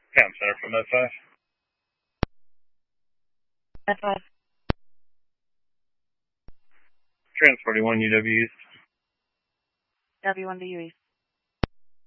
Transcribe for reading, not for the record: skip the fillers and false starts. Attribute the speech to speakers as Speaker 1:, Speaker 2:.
Speaker 1: Cam Center from F5.
Speaker 2: F5.
Speaker 1: Transporting 1 UW East.
Speaker 2: W1 to U East.